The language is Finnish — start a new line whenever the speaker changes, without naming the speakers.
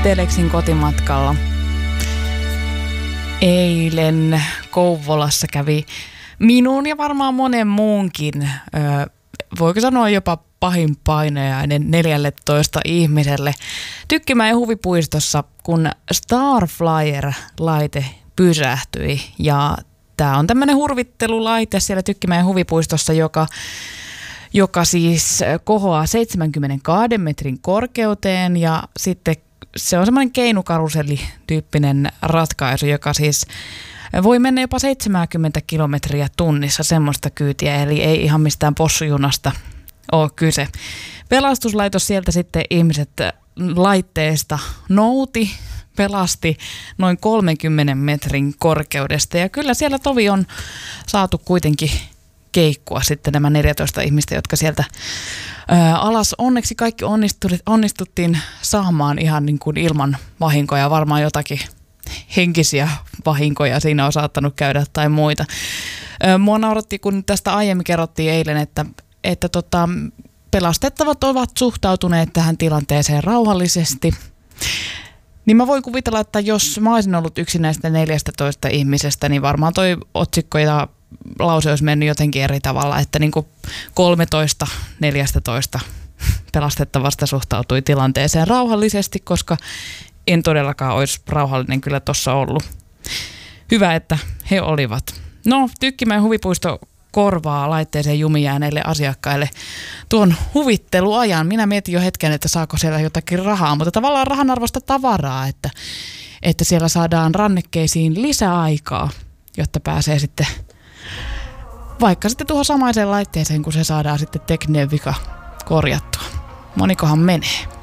Teleksin kotimatkalla. Eilen Kouvolassa kävi minun ja varmaan monen muunkin, voiko sanoa jopa pahin painajainen 14 ihmiselle Tykkimäen huvipuistossa, kun Starflyer-laite pysähtyi. Ja tämä on tämmöinen hurvittelulaite siellä Tykkimäen huvipuistossa, joka siis kohoaa 72 metrin korkeuteen ja sitten se on semmoinen keinukaruselli-tyyppinen ratkaisu, joka siis voi mennä jopa 70 kilometriä tunnissa semmoista kyytiä, eli ei ihan mistään possujunasta ole kyse. Pelastuslaitos sieltä sitten ihmiset laitteesta nouti, pelasti noin 30 metrin korkeudesta ja kyllä siellä tovi on saatu kuitenkin keikkua sitten nämä 14 ihmistä, jotka sieltä alas. Onneksi kaikki onnistuttiin saamaan ihan niin kuin ilman vahinkoja, varmaan jotakin henkisiä vahinkoja siinä on saattanut käydä tai muita. Mua nauratti, kun tästä aiemmin kerrottiin eilen, että pelastettavat ovat suhtautuneet tähän tilanteeseen rauhallisesti. Niin mä voin kuvitella, että jos mä olisin ollut yksi näistä 14 ihmisestä, niin varmaan toi otsikko ja lause olisi mennyt jotenkin eri tavalla, että niin kuin 13-14 pelastettavasta suhtautui tilanteeseen rauhallisesti, koska en todellakaan olisi rauhallinen kyllä tuossa ollut. Hyvä, että he olivat. No, Tykkimäen huvipuisto korvaa laitteeseen jumijääneille asiakkaille tuon huvitteluajan. Minä mietin jo hetken, että saako siellä jotakin rahaa, mutta tavallaan rahanarvoista tavaraa, että siellä saadaan rannekkeisiin lisäaikaa, jotta pääsee sitten vaikka sitten tuohon samaiseen laitteeseen, kun se saadaan sitten tekninen vika korjattua. Monikohan menee.